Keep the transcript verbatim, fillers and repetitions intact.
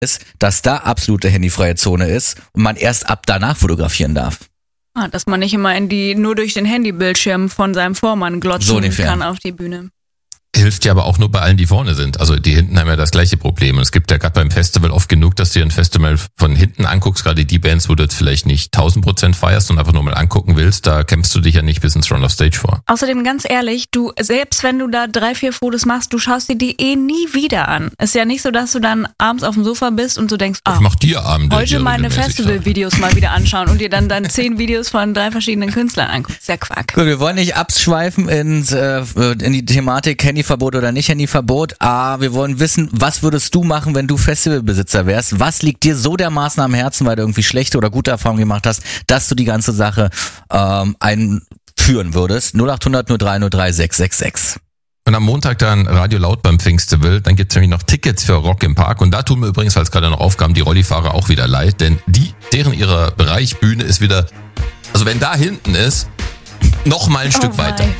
ist, dass da absolute handyfreie Zone ist und man erst ab danach fotografieren darf. Ah, dass man nicht immer in die nur durch den Handybildschirm von seinem Vormann glotzen So kann auf die Bühne. Hilft ja aber auch nur bei allen, die vorne sind. Also die hinten haben ja das gleiche Problem. Und es gibt ja gerade beim Festival oft genug, dass du dir ein Festival von hinten anguckst, gerade die Bands, wo du jetzt vielleicht nicht tausend Prozent feierst und einfach nur mal angucken willst, da kämpfst du dich ja nicht bis ins Front of Stage vor. Außerdem ganz ehrlich, du, selbst wenn du da drei, vier Fotos machst, du schaust dir die eh nie wieder an. Ist ja nicht so, dass du dann abends auf dem Sofa bist und so denkst, ah, ich mach dir Abende heute meine Festivalvideos mal wieder anschauen und dir dann dann zehn Videos von drei verschiedenen Künstlern anguckst. Ist ja Quark. Gut, wir wollen nicht abschweifen ins, äh, in die Thematik Handyverbot oder nicht Handyverbot. Ah, wir wollen wissen, was würdest du machen, wenn du Festivalbesitzer wärst? Was liegt dir so dermaßen am Herzen, weil du irgendwie schlechte oder gute Erfahrungen gemacht hast, dass du die ganze Sache ähm, einführen würdest? null acht hundert null drei null drei sechs sechs sechs. Und am Montag dann Radio Laut beim Pfingstfestival, dann gibt's nämlich noch Tickets für Rock im Park. Und da tun mir übrigens, weil es gerade noch aufkam, die Rollifahrer auch wieder leid, denn die, deren ihrer Bereich Bühne ist wieder, also wenn da hinten ist, noch mal ein Oh Stück wei. weiter.